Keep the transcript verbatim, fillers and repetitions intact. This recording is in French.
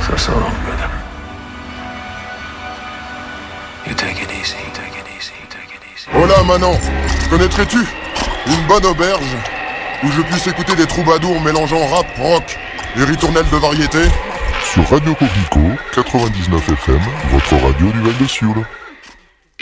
That's all, brother. You take it easy, take it easy, take it easy. Hola, Manon. Connaîtrais-tu une bonne auberge où je puisse écouter des troubadours mélangeant rap, rock et ritournelles de variété? Sur Radio Coquelicot, quatre-vingt-dix-neuf F M, votre radio du Val de Sioule.